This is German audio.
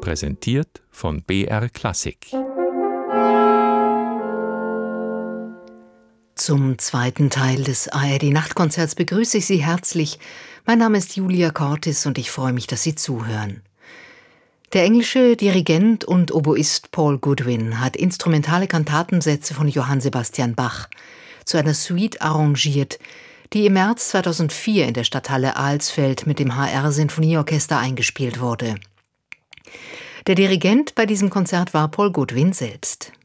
Präsentiert von BR Klassik. Zum zweiten Teil des ARD-Nachtkonzerts begrüße ich Sie herzlich. Mein Name ist Julia Cortis und ich freue mich, dass Sie zuhören. Der englische Dirigent und Oboist Paul Goodwin hat instrumentale Kantatensätze von Johann Sebastian Bach zu einer Suite arrangiert, die im März 2004 in der Stadthalle Alsfeld mit dem HR-Sinfonieorchester eingespielt wurde. Der Dirigent bei diesem Konzert war Paul Goodwin selbst.